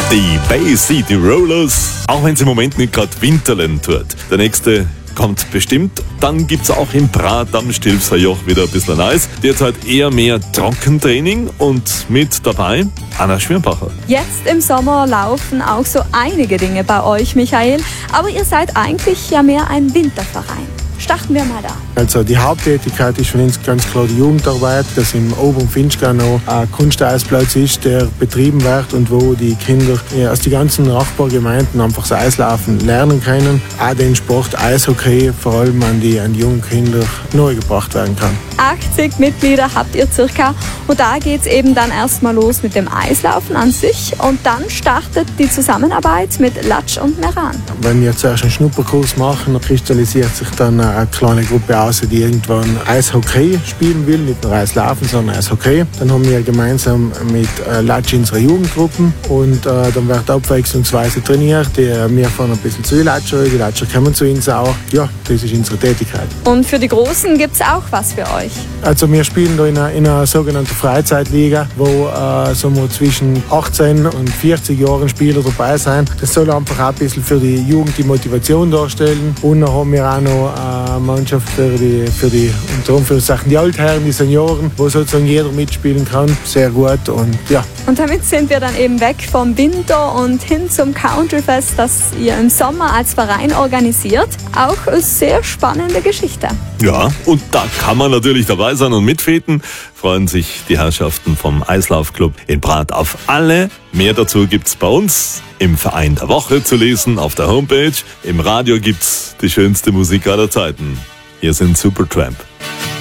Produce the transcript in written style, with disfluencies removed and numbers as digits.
Die Bay City Rollers, auch wenn es im Moment nicht gerade winterlen tut. Der nächste kommt bestimmt. Dann gibt's auch in Prat am Stilfserjoch wieder ein bisschen Eis. Derzeit eher mehr Trockentraining und mit dabei Anna Schwirnbacher. Jetzt im Sommer laufen auch so einige Dinge bei euch, Michael. Aber ihr seid eigentlich ja mehr ein Winterverein. Starten wir mal da. Also die Haupttätigkeit ist von uns ganz klar die Jugendarbeit, dass im Oberen Finchgau noch ein Kunsteisplatz ist, der betrieben wird und wo die Kinder aus den ganzen Nachbargemeinden einfach das Eislaufen lernen können. Auch den Sport Eishockey vor allem an die jungen Kinder neu gebracht werden kann. 80 Mitglieder habt ihr circa und da geht es eben dann erstmal los mit dem Eislaufen an sich und dann startet die Zusammenarbeit mit Latsch und Meran. Wenn wir zuerst einen Schnupperkurs machen, kristallisiert sich dann eine kleine Gruppe aus, die irgendwann Eishockey spielen will, nicht nur Eislaufen, sondern Eishockey. Dann haben wir gemeinsam mit Latsch unsere Jugendgruppen und dann wird abwechslungsweise trainiert. Wir fahren ein bisschen zu den Latscher, die Latscher kommen zu uns auch. Ja, das ist unsere Tätigkeit. Und für die Großen gibt es auch was für euch? Also wir spielen da in einer sogenannten Freizeitliga, wo zwischen 18 und 40 Jahren Spieler dabei sind. Das soll einfach auch ein bisschen für die Jugend die Motivation darstellen. Und dann haben wir auch noch eine Mannschaft für die unter Anführungszeichen die Altherren, die Senioren, wo sozusagen jeder mitspielen kann. Sehr gut und ja. Und damit sind wir dann eben weg vom Winter und hin zum Countryfest, das ihr im Sommer als Verein organisiert. Auch eine sehr spannende Geschichte. Ja, und da kann man natürlich dabei sein und mitfeten. Freuen sich die Herrschaften vom Eislaufclub in Prat auf alle. Mehr dazu gibt's bei uns im Verein der Woche zu lesen auf der Homepage. Im Radio gibt's die schönste Musik aller Zeiten. Hier sind Supertramp.